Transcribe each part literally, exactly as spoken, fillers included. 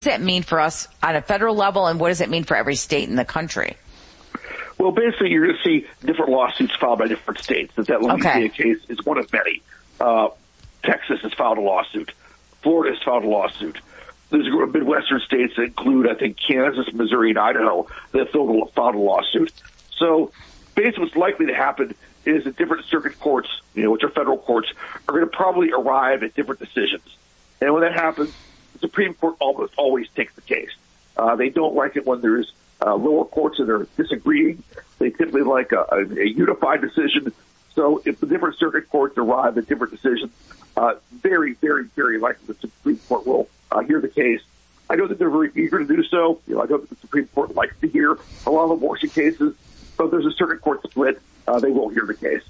that mean for us on a federal level, and what does it mean for every state in the country? Well, basically, you're going to see different lawsuits filed by different states. That that Louisiana Okay. case is one of many. Uh, Texas has filed a lawsuit. Florida has filed a lawsuit. There's a group of Midwestern states that include, I think, Kansas, Missouri, and Idaho that have filed a, filed a lawsuit. So basically what's likely to happen is that different circuit courts, you know, which are federal courts, are going to probably arrive at different decisions. And when that happens, the Supreme Court almost always takes the case. Uh, they don't like it when there's uh, lower courts that are disagreeing. They typically like a, a, a unified decision. So if the different circuit courts arrive at different decisions, uh, very, very, very likely the Supreme Court will uh, hear the case. I know that they're very eager to do so. You know, I know that the Supreme Court likes to hear a lot of abortion cases. So if there's a circuit court split, uh, they will hear the case.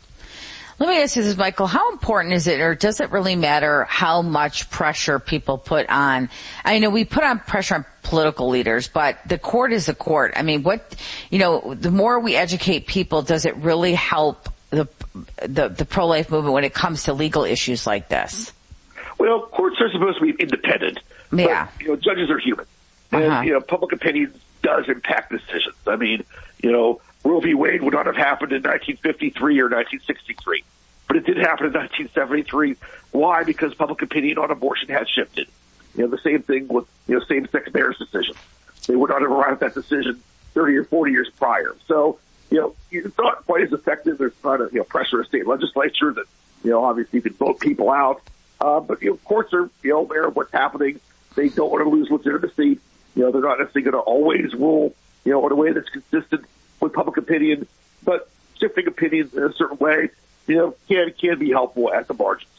Let me ask you this, Michael. How important is it, or does it really matter how much pressure people put on? I know we put on pressure on political leaders, but the court is the court. I mean, what, you know, the more we educate people, does it really help the the, the pro-life movement when it comes to legal issues like this? Well, courts are supposed to be independent. Yeah. But, you know, judges are human. And, Uh-huh. you know, public opinion does impact decisions. I mean, you know, Roe v. Wade would not have happened in nineteen fifty-three or nineteen sixty-three. But it did happen in nineteen seventy-three. Why? Because public opinion on abortion has shifted. You know, the same thing with, you know, same-sex marriage decisions. They would not have arrived at that decision thirty or forty years prior. So, you know, it's not quite as effective. There's not a, you know, pressure of state legislature that, you know, obviously you can vote people out. Uh, but, you know, courts are, you know, aware of what's happening. They don't want to lose legitimacy. You know, they're not necessarily going to always rule, you know, in a way that's consistent with public opinion. But shifting opinions in a certain way, you know, can, can be helpful at the margins.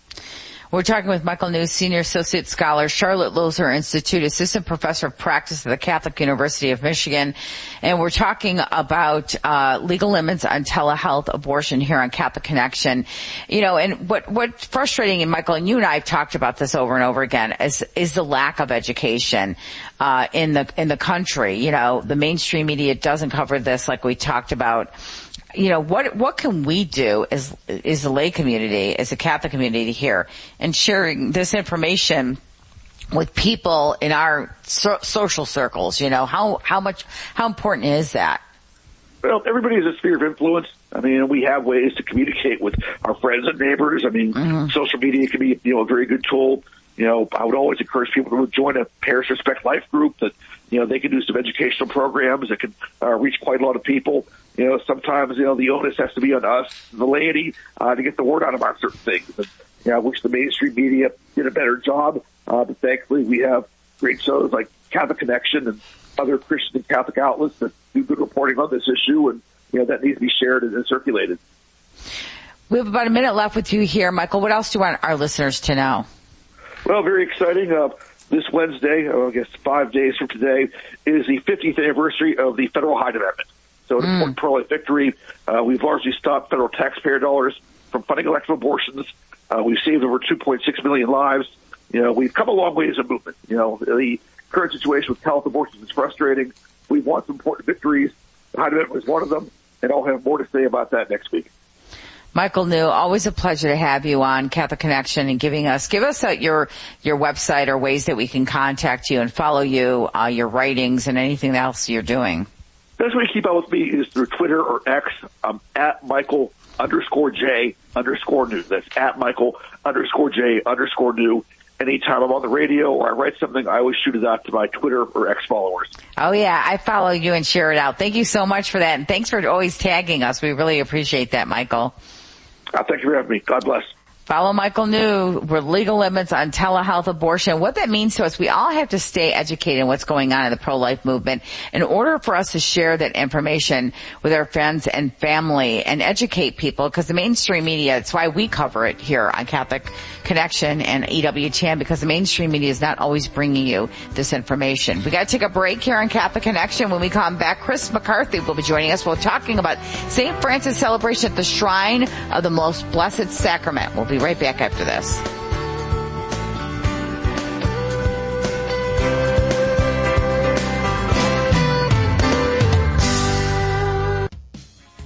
We're talking with Michael New, Senior Associate Scholar, Charlotte Lozer Institute, Assistant Professor of Practice at the Catholic University of Michigan. And we're talking about uh legal limits on telehealth abortion here on Catholic Connection. You know, and what what's frustrating, and Michael, and you and I have talked about this over and over again, is is the lack of education uh in the in the country. You know, the mainstream media doesn't cover this like we talked about. You know, what what can we do as as the lay community, as a Catholic community here, and sharing this information with people in our so, social circles? You know, how how much how important is that? Well, everybody has a sphere of influence. I mean, we have ways to communicate with our friends and neighbors. I mean, mm-hmm. social media can be, you know, a very good tool. You know, I would always encourage people to join a Parish Respect Life group that, you know, they can do some educational programs that can uh, reach quite a lot of people. You know, sometimes, you know, the onus has to be on us, the laity, uh, to get the word out about certain things. And, you know, I wish the mainstream media did a better job. Uh, but thankfully we have great shows like Catholic Connection and other Christian and Catholic outlets that do good reporting on this issue. And, you know, that needs to be shared and circulated. We have about a minute left with you here, Michael. What else do you want our listeners to know? Well, very exciting. Uh, this Wednesday, oh, I guess five days from today, is the fiftieth anniversary of the Federal Hyde Amendment. So an mm. important pro-life victory. Uh, we've largely stopped federal taxpayer dollars from funding elective abortions. Uh, we've saved over two point six million lives. You know, we've come a long way as a movement. You know, the current situation with health abortions is frustrating. We've won some important victories. The Hyde Amendment was one of them, and I'll have more to say about that next week. Michael New, always a pleasure to have you on Catholic Connection and giving us, give us uh, your, your website or ways that we can contact you and follow you, uh, your writings and anything else you're doing. Best way to keep up with me is through Twitter or X. I'm at Michael underscore J underscore new. That's at Michael underscore J underscore new. Anytime I'm on the radio or I write something, I always shoot it out to my Twitter or X followers. Oh yeah, I follow you and share it out. Thank you so much for that, and thanks for always tagging us. We really appreciate that, Michael. Uh, thank you for having me. God bless. Follow Michael New with legal limits on telehealth abortion. What that means to us, we all have to stay educated on what's going on in the pro-life movement in order for us to share that information with our friends and family and educate people, because the mainstream media, it's why we cover it here on Catholic Connection and E W T N, because the mainstream media is not always bringing you this information. We got to take a break here on Catholic Connection. When we come back, Chris McCarthy will be joining us. We're talking about Saint Francis celebration at the Shrine of the Most Blessed Sacrament. We'll be right back after this.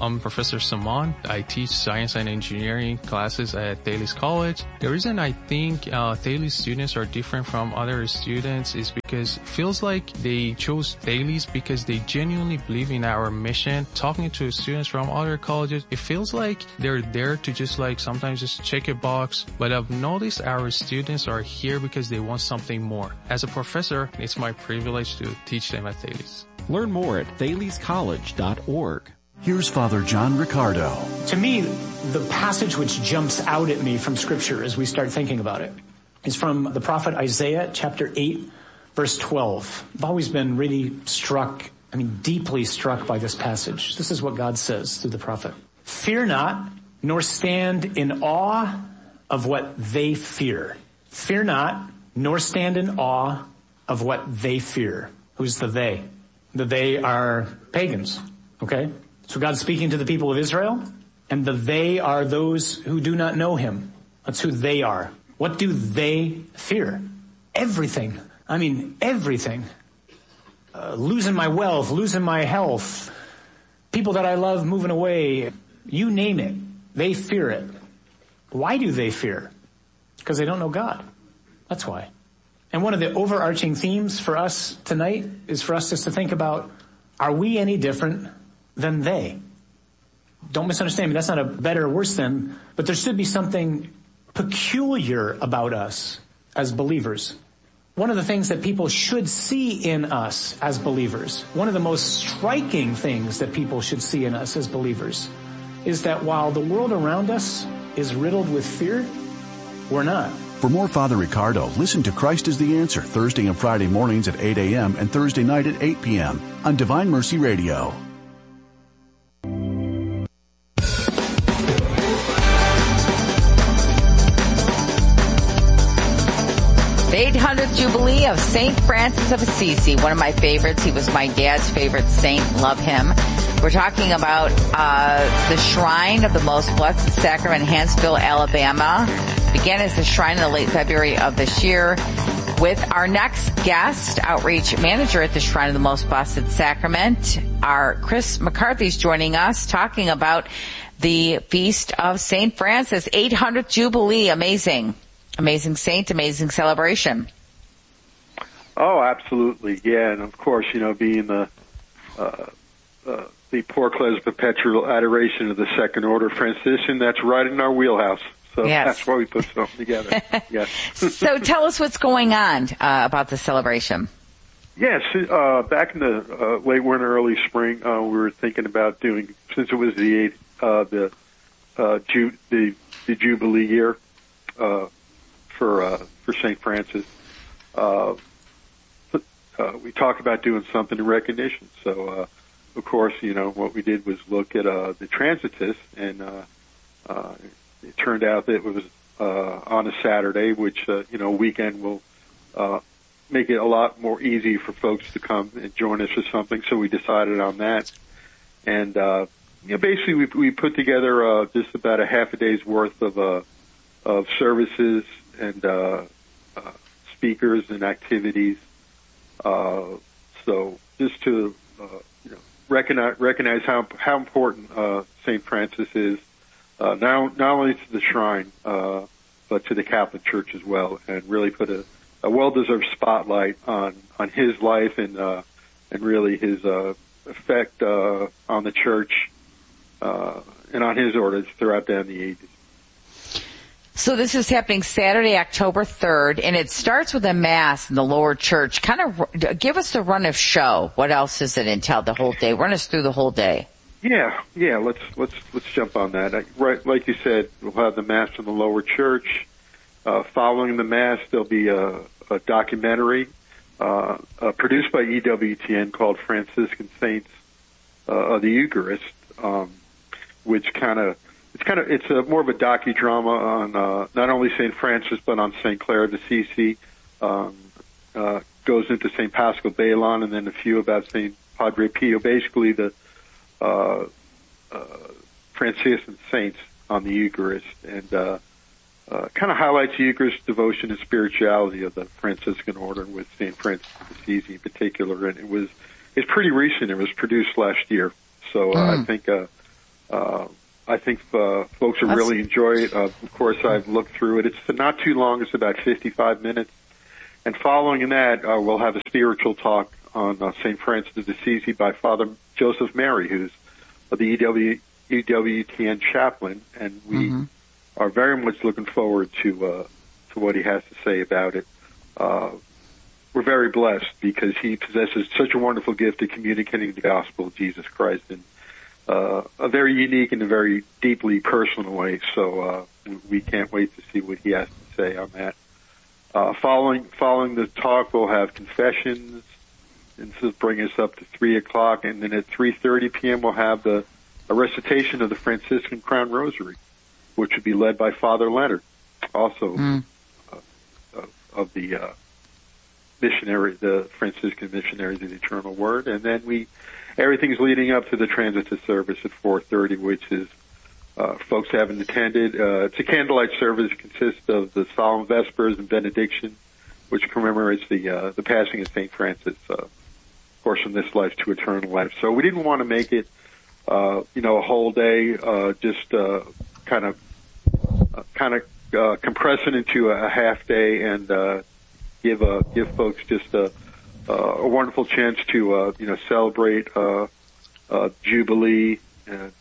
I'm Professor Saman. I teach science and engineering classes at Thales College. The reason I think uh, Thales students are different from other students is because it feels like they chose Thales because they genuinely believe in our mission. Talking to students from other colleges, it feels like they're there to just like sometimes just check a box. But I've noticed our students are here because they want something more. As a professor, it's my privilege to teach them at Thales. Learn more at thales college dot org. Here's Father John Riccardo. To me, the passage which jumps out at me from Scripture as we start thinking about it is from the prophet Isaiah, chapter eight, verse twelve. I've always been really struck, I mean, deeply struck by this passage. This is what God says through the prophet. Fear not, nor stand in awe of what they fear. Fear not, nor stand in awe of what they fear. Who's the they? The they are pagans, okay? So God's speaking to the people of Israel, and the they are those who do not know him. That's who they are. What do they fear? Everything. I mean, everything. Uh, losing my wealth, losing my health, people that I love moving away, you name it. They fear it. Why do they fear? Because they don't know God. That's why. And one of the overarching themes for us tonight is for us just to think about, are we any different than they? Don't misunderstand me. That's not a better or worse than, but there should be something peculiar about us as believers. One of the things that people should see in us as believers, one of the most striking things that people should see in us as believers, is that while the world around us is riddled with fear, we're not. For more Father Riccardo, listen to Christ is the Answer Thursday and Friday mornings at eight a.m. and Thursday night at eight p.m. on Divine Mercy Radio. The eight hundredth Jubilee of Saint Francis of Assisi, one of my favorites. He was my dad's favorite saint. Love him. We're talking about uh the Shrine of the Most Blessed Sacrament in Huntsville, Alabama. Began as the shrine in the late February of this year with our next guest, outreach manager at the Shrine of the Most Blessed Sacrament. Our Chris McCarthy's joining us, talking about the Feast of Saint Francis, eight hundredth Jubilee. Amazing. Amazing saint, amazing celebration. Oh, absolutely. Yeah, and of course, you know, being the uh, uh, the Porclaise Perpetual Adoration of the Second Order Franciscan, that's right in our wheelhouse. So yes. That's why we put something together. Yes. So tell us what's going on uh, about the celebration. Yes, uh, back in the uh, late winter, early spring, uh, we were thinking about doing, since it was the eighth, uh, the uh, Ju- the the Jubilee year. Uh, for uh, for Saint Francis, uh, uh, we talked about doing something in recognition. So, uh, of course, you know, what we did was look at uh, the Transitus, and uh, uh, it turned out that it was uh, on a Saturday, which, uh, you know, weekend will uh, make it a lot more easy for folks to come and join us for something. So we decided on that. And, uh, you know, basically we, we put together uh, just about a half a day's worth of uh, of services and uh, uh, speakers and activities. Uh, so just to uh, you know, recognize recognize how how important uh, Saint Francis is, uh, not not only to the shrine uh, but to the Catholic Church as well, and really put a, a well-deserved spotlight on on his life and uh, and really his uh, effect uh, on the Church uh, and on his orders throughout down the ages. So this is happening Saturday, October third, and it starts with a Mass in the lower church. Kind of give us the run of show. What else does it entail the whole day? Run us through the whole day. Yeah, yeah, let's, let's, let's jump on that. I, right, like you said, we'll have the Mass in the lower church. Uh, following the Mass, there'll be a, a documentary, uh, uh, produced by E W T N called Franciscan Saints, uh, of the Eucharist, um, which kind of, It's kind of it's a more of a docudrama on uh, not only Saint Francis but on Saint Clare of Assisi. Um, uh, goes into Saint Paschal Baylon, and then a few about Saint Padre Pio. Basically, the uh, uh, Franciscan saints on the Eucharist, and uh, uh, kind of highlights the Eucharist devotion and spirituality of the Franciscan order with Saint Francis of Assisi in particular. And it was it's pretty recent. It was produced last year, so uh, mm. I think. Uh, uh, I think uh, folks will That's... really enjoy it. Uh, of course, I've looked through it. It's not too long. It's about fifty-five minutes. And following that, uh, we'll have a spiritual talk on uh, Saint Francis of Assisi by Father Joseph Mary, who's the E W, E W T N chaplain, and we mm-hmm. are very much looking forward to uh, to what he has to say about it. Uh, we're very blessed because he possesses such a wonderful gift of communicating the gospel of Jesus Christ in uh, a very unique and a very deeply personal way. So uh, we can't wait to see what he has to say on that. Uh, following following the talk, we'll have confessions, and this will bring us up to three o'clock, and then at three thirty p.m. we'll have the a recitation of the Franciscan Crown Rosary, which will be led by Father Leonard, also mm. uh, of, of the uh, missionary, the Franciscan missionaries of the Eternal Word, and then we everything's leading up to the Transitus service at four thirty, which is. Uh, folks haven't attended. Uh, it's a candlelight service. It consists of the Solemn Vespers and Benediction, which commemorates the uh, the passing of Saint Francis, uh, of course, from this life to eternal life. So we didn't want to make it, uh, you know, a whole day, uh, just uh, kind of uh, kind of uh, compress it into a half day and uh, give uh, give folks just a, uh, a wonderful chance to uh, you know celebrate uh, uh, Jubilee. And,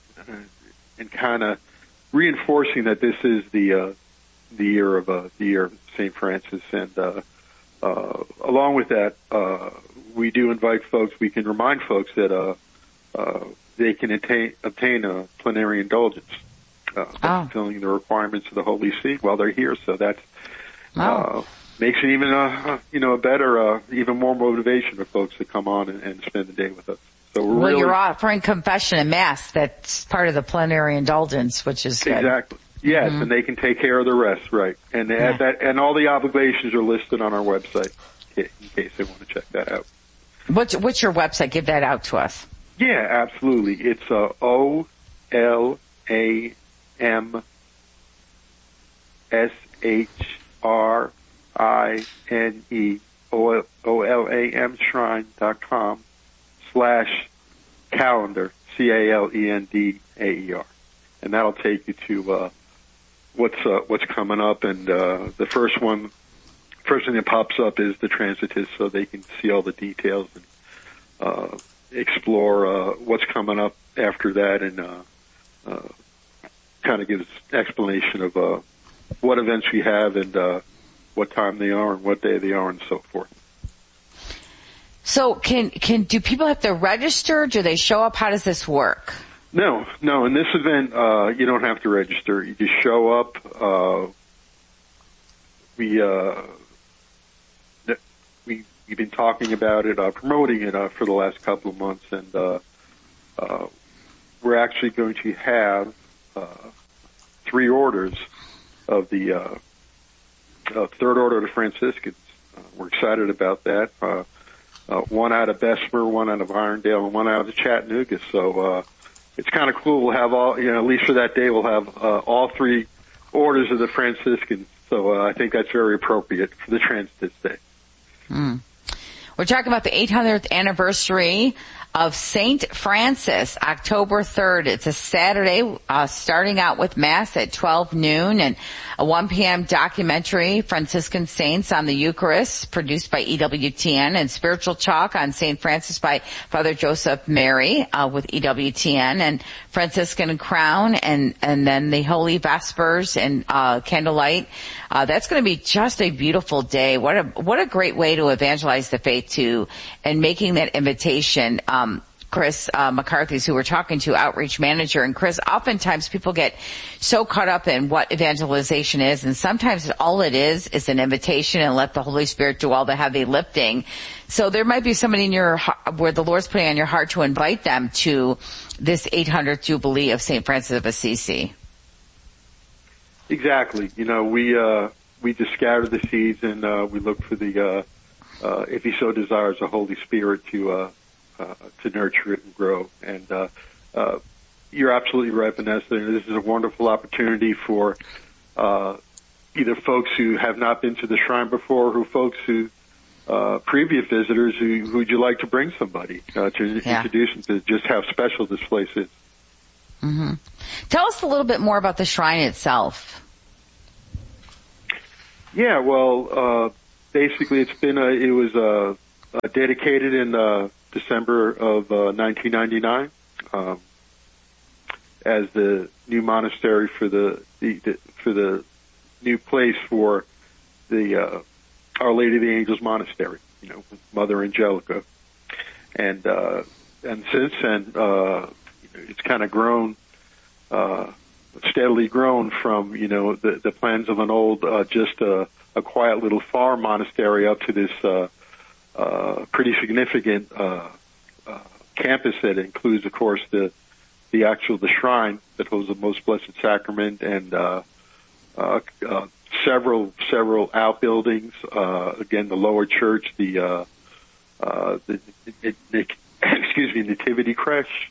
and kind of reinforcing that this is the uh, the year of uh, the year of Saint Francis, and uh, uh, along with that, uh, we do invite folks. We can remind folks that uh, uh, they can attain, obtain a plenary indulgence, uh, oh. fulfilling the requirements of the Holy See while they're here. So that oh. uh, makes it even a you know a better, uh, even more motivation for folks to come on and, and spend the day with us. So we're well, really, you're offering confession and mass. That's part of the plenary indulgence, which is good. Exactly. Yes, mm-hmm. and they can take care of the rest, right? And yeah. that, and all the obligations are listed on our website in case they want to check that out. What's what's your website? Give that out to us. Yeah, absolutely. It's uh, O L A M S H R I N E O L A M shrine dot com. slash calendar, C A L E N D A E R. And that'll take you to, uh, what's, uh, what's coming up. And, uh, the first one, first thing that pops up is the Transitus, so they can see all the details and, uh, explore, uh, what's coming up after that, and, uh, uh, kind of gives explanation of, uh, what events we have and, uh, what time they are and what day they are and so forth. So can, can, do people have to register? Do they show up? How does this work? No, no. In this event, uh, you don't have to register. You just show up. Uh, we, uh, we, we've been talking about it, uh, promoting it, uh, for the last couple of months, and, uh, uh, we're actually going to have, uh, three orders of the, uh, uh Third Order of the Franciscans. Uh, we're excited about that. Uh, Uh, one out of Bessemer, one out of Irondale, and one out of Chattanooga. So uh, it's kind of cool. We'll have all, you know, at least for that day, we'll have uh, all three orders of the Franciscans. So uh, I think that's very appropriate for the Transitus Day. Mm. We're talking about the eight hundredth anniversary of Saint Francis, October third. It's a Saturday, uh, starting out with Mass at twelve noon and a one p.m. documentary, Franciscan Saints on the Eucharist, produced by E W T N, and spiritual talk on Saint Francis by Father Joseph Mary, uh, with E W T N, and Franciscan Crown, and, and then the Holy Vespers and, uh, candlelight. Uh, that's going to be just a beautiful day. What a, what a great way to evangelize the faith too, and making that invitation. Um, Chris uh, McCarthy's, who we're talking to, outreach manager. And Chris, oftentimes people get so caught up in what evangelization is, and sometimes all it is is an invitation and let the Holy Spirit do all the heavy lifting. So there might be somebody in your where the Lord's putting on your heart to invite them to this eight hundredth Jubilee of Saint Francis of Assisi. Exactly. You know, we uh, we just scatter the seeds, and uh, we look for the, uh, uh, if He so desires, the Holy Spirit to. Uh, Uh, to nurture it and grow. And uh, uh, you're absolutely right, Vanessa. This is a wonderful opportunity for uh, either folks who have not been to the shrine before, or folks who uh, previous visitors who who'd you like to bring somebody uh, to yeah. introduce them to just how special this place is. Mm-hmm. Tell us a little bit more about the shrine itself. Yeah, well, uh, basically it's been, a, it was, uh, uh dedicated in, uh, December of, uh, nineteen ninety-nine, um, as the new monastery for the, the, the for the new place for the, uh, Our Lady of the Angels Monastery, you know, Mother Angelica. And, uh, and since then, uh, it's kind of grown, uh, steadily grown from, you know, the, the plans of an old, uh, just a, a quiet little farm monastery up to this, uh, uh, pretty significant, uh, uh, campus that includes, of course, the, the actual, the shrine that holds the Most Blessed Sacrament and, uh, uh, uh, several, several outbuildings, uh, again, the lower church, the, uh, uh, the, it, it, excuse me, Nativity Creche,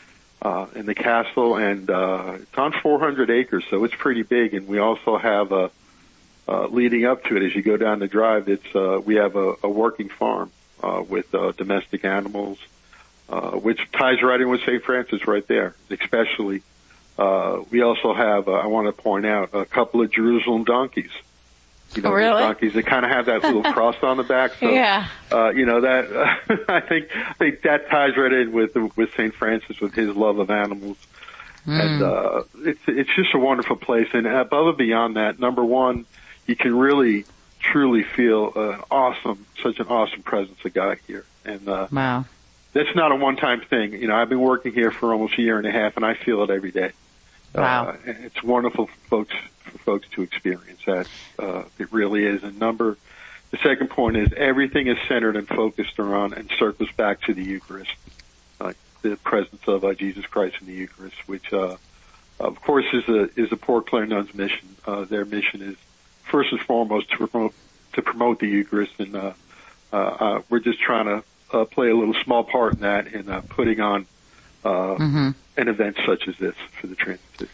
uh, in the castle, and, uh, it's on four hundred acres, so it's pretty big, and we also have a, uh, leading up to it, as you go down the drive, it's, uh, we have a, a working farm, uh, with, uh, domestic animals, uh, which ties right in with Saint Francis right there, especially. Uh, we also have, uh, I want to point out, a couple of Jerusalem donkeys. You know, oh, really? Donkeys that kind of have that little cross on the back. So, yeah. Uh, you know, that, uh, I think, I think that ties right in with, with Saint Francis, with his love of animals. Mm. And, uh, it's, it's just a wonderful place. And above and beyond that, number one, you can really, truly feel, uh, awesome, such an awesome presence of God here. And, uh, wow. That's not a one-time thing. You know, I've been working here for almost a year and a half, and I feel it every day. Wow. Uh, it's wonderful for folks, for folks to experience that. Uh, it really is. And number, the second point is everything is centered and focused around and circles back to the Eucharist, uh, the presence of uh, Jesus Christ in the Eucharist, which, uh, of course is a, is a Port Clare Nuns mission. Uh, their mission is first and foremost to promote, to promote the Eucharist. And, uh, uh, uh we're just trying to, uh, play a little small part in that in, uh, putting on, uh, mm-hmm. an event such as this for the transit system.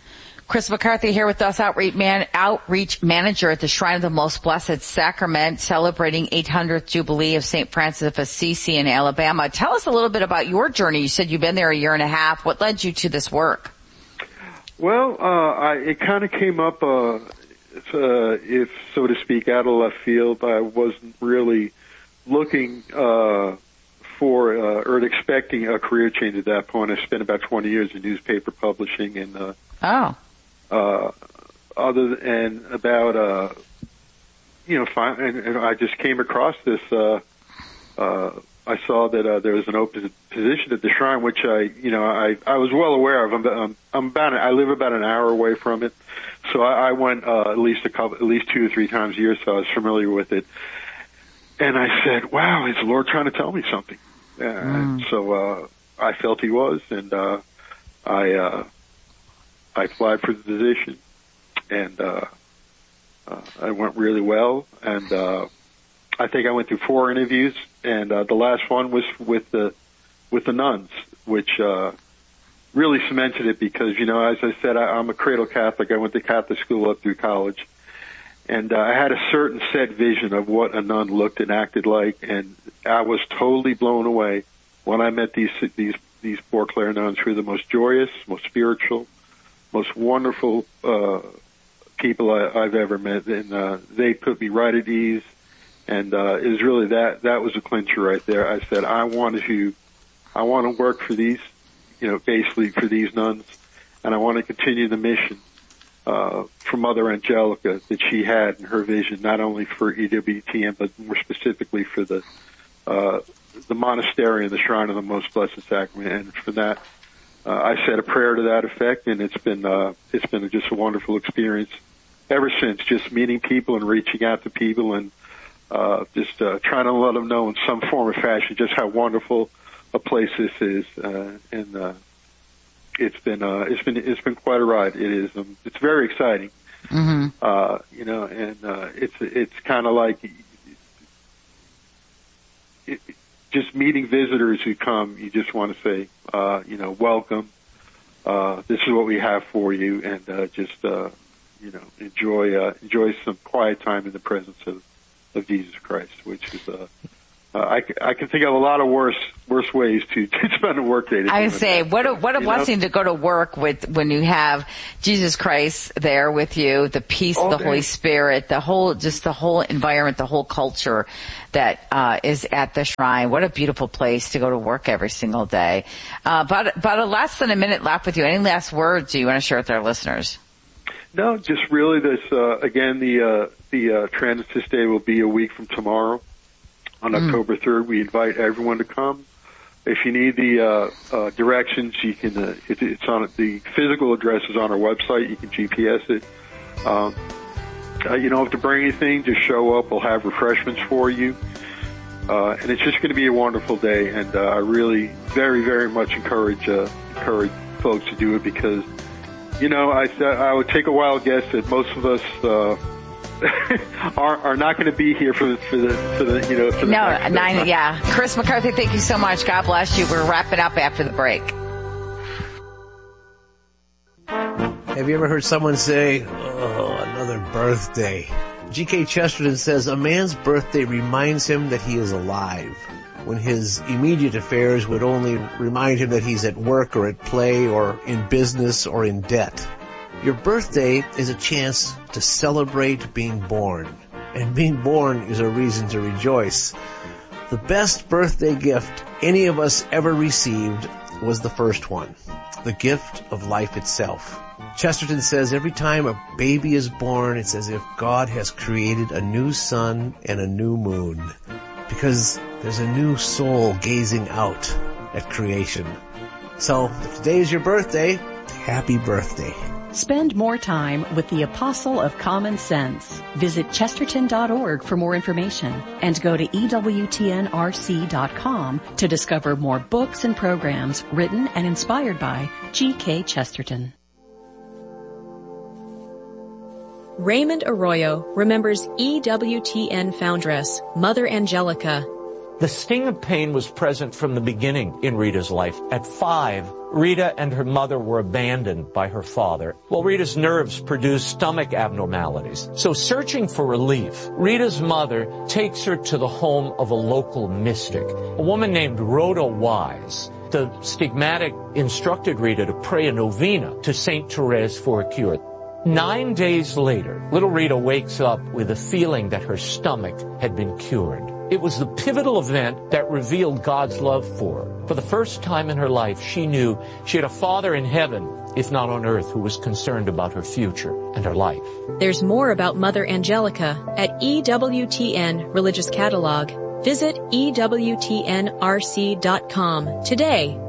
Chris McCarthy here with us, outreach, man, outreach manager at the Shrine of the Most Blessed Sacrament, celebrating eight hundredth Jubilee of Saint Francis of Assisi in Alabama. Tell us a little bit about your journey. You said you've been there a year and a half. What led you to this work? Well, uh, I, it kind of came up, uh, uh, if so to speak, out of left field. I wasn't really looking, uh, for, uh, or expecting a career change at that point. I spent about twenty years in newspaper publishing and, uh, oh. Uh, other than about, uh, you know, fine, and, and I just came across this, uh, uh, I saw that, uh, there was an open position at the shrine, which I, you know, I, I was well aware of. I'm, I'm, I'm about, I live about an hour away from it. So I, I went, uh, at least a couple, at least two or three times a year, so I was familiar with it. And I said, wow, is the Lord trying to tell me something? Uh, mm. So, uh, I felt he was, and, uh, I, uh, I applied for the position, and, uh, uh, I went really well, and, uh, I think I went through four interviews, and, uh, the last one was with the, with the nuns, which, uh, really cemented it because, you know, as I said, I, I'm a cradle Catholic. I went to Catholic school up through college, and, uh, I had a certain set vision of what a nun looked and acted like, and I was totally blown away when I met these, these, these Port Clare nuns who are the most joyous, most spiritual, most wonderful, uh, people I, I've ever met. And, uh, they put me right at ease. And, uh, it was really that, that was a clincher right there. I said, I want to, I want to work for these, you know, basically for these nuns. And I want to continue the mission, uh, from Mother Angelica that she had in her vision, not only for E W T M, but more specifically for the, uh, the monastery and the Shrine of the Most Blessed Sacrament. And for that, Uh, I said a prayer to that effect, and it's been, uh, it's been just a wonderful experience ever since, just meeting people and reaching out to people and, uh, just, uh, trying to let them know in some form or fashion just how wonderful a place this is. Uh, and, uh, it's been, uh, it's been, it's been quite a ride. It is, um, it's very exciting. Mm-hmm. Uh, you know, and, uh, it's, it's kind of like, it, just meeting visitors who come, you just want to say, uh, you know, welcome. Uh, this is what we have for you, and uh, just, uh, you know, enjoy uh, enjoy some quiet time in the presence of, of Jesus Christ, which is uh, Uh, I, I can think of a lot of worse worse ways to, to spend a work day. I say, what a what a blessing know? to go to work with when you have Jesus Christ there with you, the peace of the Holy Spirit, the whole just the whole environment, the whole culture that uh is at the shrine. What a beautiful place to go to work every single day. Uh, about about a less than a minute left with you. Any last words do you want to share with our listeners? No, just really this. Uh, again, the uh, the uh, Transist Day will be a week from tomorrow. On mm. October third, we invite everyone to come. If you need the uh, uh, directions, you can. Uh, it, it's on the physical address is on our website. You can G P S it. Um, uh, you don't have to bring anything. Just show up. We'll have refreshments for you, uh, and it's just going to be a wonderful day. And uh, I really, very, very much encourage uh, encourage folks to do it because, you know, I I would take a wild guess that most of us. Uh, are, are not going to be here for the, for the, for the you know, for the no, next nine, day. yeah. Chris McCarthy, thank you so much. God bless you. We're wrapping up after the break. Have you ever heard someone say, oh, another birthday? G K Chesterton says, a man's birthday reminds him that he is alive, when his immediate affairs would only remind him that he's at work or at play or in business or in debt. Your birthday is a chance to celebrate being born, and being born is a reason to rejoice. The best birthday gift any of us ever received was the first one, the gift of life itself. Chesterton says every time a baby is born, it's as if God has created a new sun and a new moon, because there's a new soul gazing out at creation. So, if today is your birthday, happy birthday. Spend more time with the Apostle of Common Sense. Visit Chesterton dot org for more information and go to E W T N R C dot com to discover more books and programs written and inspired by G K Chesterton. Raymond Arroyo remembers E W T N foundress Mother Angelica. The sting of pain was present from the beginning in Rita's life. At five, Rita and her mother were abandoned by her father, while Rita's nerves produced stomach abnormalities. So searching for relief, Rita's mother takes her to the home of a local mystic, a woman named Rhoda Wise. The stigmatic instructed Rita to pray a novena to Saint Therese for a cure. Nine days later, little Rita wakes up with a feeling that her stomach had been cured. It was the pivotal event that revealed God's love for her. For the first time in her life, she knew she had a Father in heaven, if not on earth, who was concerned about her future and her life. There's more about Mother Angelica at E W T N Religious Catalog. Visit E W T N R C dot com today